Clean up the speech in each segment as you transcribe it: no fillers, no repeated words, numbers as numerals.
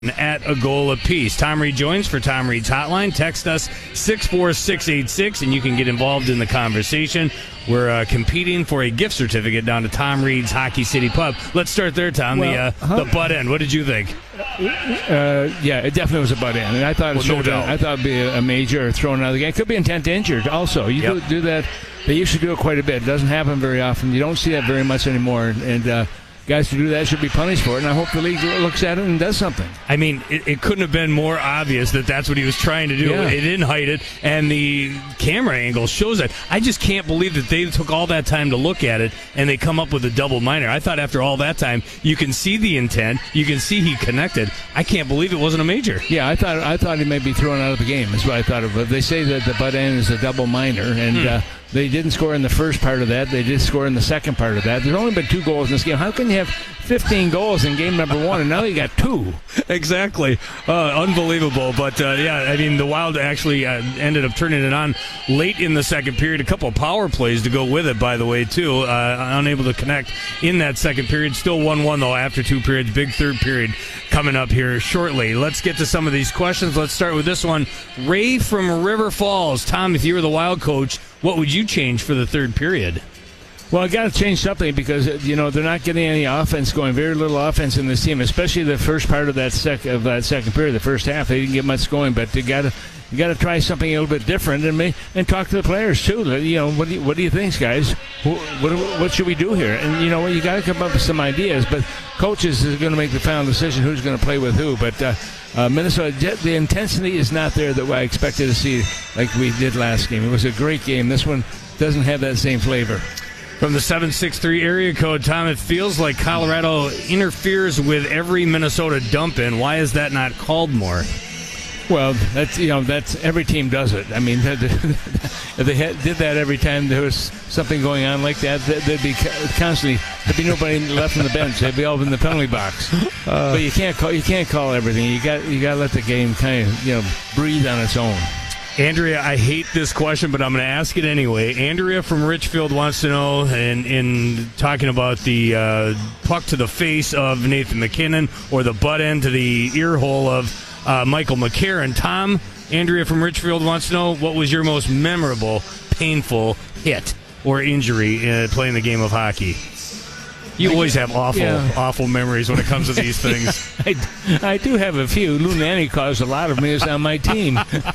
at a goal apiece. Tom Reed joins for Tom Reed's Hotline. Text us 64686 and you can get involved in the conversation. We're competing for a gift certificate down to Tom Reed's Hockey City Pub. Let's start there, Tom. The butt end. What did you think? Yeah, it definitely was a butt end. And I thought I thought it'd be a major thrown out of the game. It could be intent to injure also. You do that. They used to do it quite a bit. It doesn't happen very often. You don't see that very much anymore. And guys who do that should be punished for it, and I hope the league looks at it and does something. I mean, it couldn't have been more obvious that that's what he was trying to do. Yeah. It didn't hide it, and the camera angle shows that. I just can't believe that they took all that time to look at it, and they come up with a double minor. I thought after all that time, you can see the intent, you can see he connected. I can't believe it wasn't a major. Yeah, I thought he may be thrown out of the game. That's what I thought of. But they say that the butt end is a double minor, and they didn't score in the first part of that. They did score in the second part of that. There's only been 2 goals in this game. How can you have 15 goals in game number 1, and now you got 2? Exactly. Unbelievable. But, I mean, the Wild actually ended up turning it on late in the second period. A couple of power plays to go with it, by the way, too. Unable to connect in that second period. Still 1-1, though, after 2 periods. Big third period coming up here shortly. Let's get to some of these questions. Let's start with this one. Ray from River Falls. Tom, if you were the Wild coach, what would you change for the third period? Well, I got to change something because they're not getting any offense going. Very little offense in this team, especially the first part of that second period. The first half, they didn't get much going. But you got to try something a little bit different and talk to the players too. What do you think, guys? What should we do here? And you got to come up with some ideas. But coaches is going to make the final decision who's going to play with who. But Minnesota, the intensity is not there that I expected to see like we did last game. It was a great game. This one doesn't have that same flavor. From the 763 area code, Tom, it feels like Colorado interferes with every Minnesota dump in. Why is that not called more? Well, that's every team does it. I mean, if they did that every time there was something going on like that, there'd be nobody left on the bench. They'd be all in the penalty box. But you can't call everything. You got to let the game kind of breathe on its own. Andrea, I hate this question, but I'm going to ask it anyway. Andrea from Richfield wants to know, in talking about the puck to the face of Nathan MacKinnon or the butt end to the ear hole of Michael McCarron. Tom, Andrea from Richfield wants to know, what was your most memorable, painful hit or injury playing the game of hockey? You always have awful memories when it comes to these things. I do have a few. Lou Nanny caused a lot of me is on my team.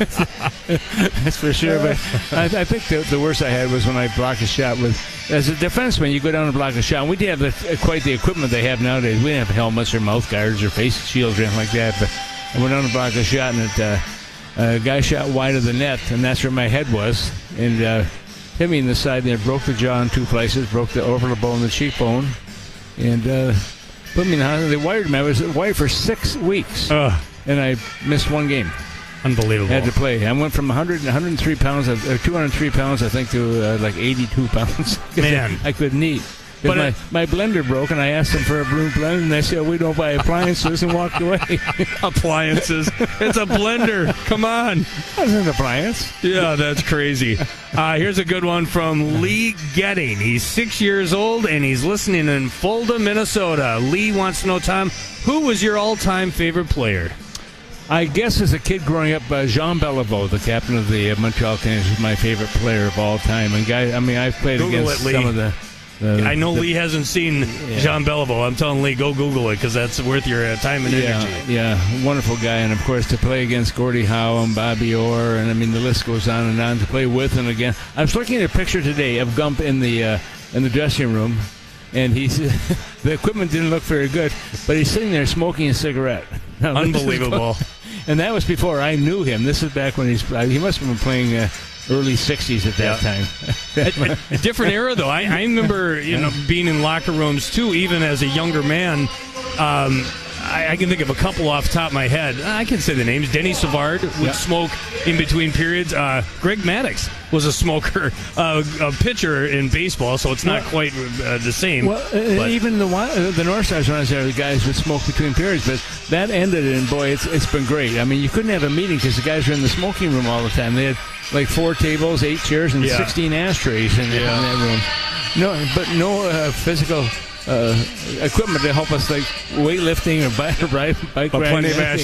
That's for sure. But I think the worst I had was when I blocked a shot as a defenseman, you go down and block a shot. And we didn't have quite the equipment they have nowadays. We didn't have helmets or mouth guards or face shields or anything like that. But I went down and blocked a shot, and a guy shot wide of the net, and that's where my head was. And hit me in the side there, broke the jaw in 2 places, broke the orbital bone, the cheekbone. And put me in the hospital. They wired me. I was wired for 6 weeks. And I missed 1 game. Unbelievable. Had to play. I went from 103 pounds, or 203 pounds, I think, to like 82 pounds. Man. I couldn't eat. But my blender broke, and I asked them for a blue blender, and they said, we don't buy appliances, and walked away. Appliances? It's a blender. Come on. That's an appliance. Yeah, that's crazy. Here's a good one from Lee Getting. He's 6 years old, and he's listening in Fulda, Minnesota. Lee wants to know, Tom, who was your all-time favorite player? I guess as a kid growing up, Jean Beliveau, the captain of the Montreal Canadiens, was my favorite player of all time. And I've played against some of the... I know Lee hasn't seen Jean Beliveau. I'm telling Lee, go Google it because that's worth your time and energy. Yeah, wonderful guy. And, of course, to play against Gordie Howe and Bobby Orr, and, the list goes on and on, to play with and again. I was looking at a picture today of Gump in the dressing room, and the equipment didn't look very good, but he's sitting there smoking a cigarette. Unbelievable. And that was before I knew him. This is back when he must have been playing... early 60s at that time. A different era, though. I remember being in locker rooms, too, even as a younger man. I can think of a couple off the top of my head. I can say the names. Denny Savard would smoke in between periods. Greg Maddux was a smoker, a pitcher in baseball, so it's not quite the same. Well, even the North Stars, when I was there, the guys would smoke between periods, but that ended, and boy, it's been great. You couldn't have a meeting because the guys were in the smoking room all the time. They had like 4 tables, 8 chairs, and 16 ashtrays in that room. No, but no physical equipment to help us, like weightlifting or bike But riding. plenty of